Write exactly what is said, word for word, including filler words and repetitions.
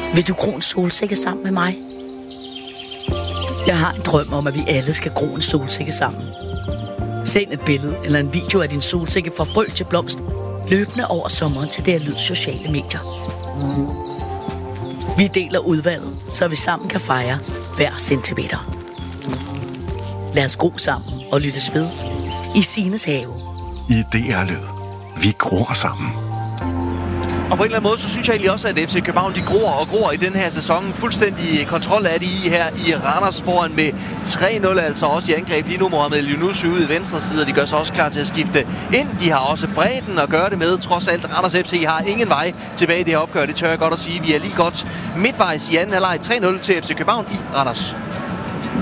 Vil du gro en solsikke sammen med mig? Jeg har en drøm om, at vi alle skal gro en solsikke sammen. Send et billede eller en video af din solsikke fra frø til blomst, løbende over sommeren til D R Lyds sociale medier. Vi deler udvalget, så vi sammen kan fejre hver centimeter. Lad os gro sammen og lyttes ved i Sines have. I D R Lyd. Vi gror sammen. Og på en eller anden måde, så synes jeg egentlig også, at F C København, de gror og gror i den her sæson. Fuldstændig kontrol af de i her i Randers foran med tre nul, altså også i angreb. Lige nu Mohamed Eliounousi ude i venstre side, og de gør sig også klar til at skifte ind. De har også bredden at gøre det med. Trods alt, Randers F C har ingen vej tilbage i det her opgør. Det tør jeg godt at sige. Vi er lige godt midtvejs i anden halvleg. tre nul til F C København i Randers.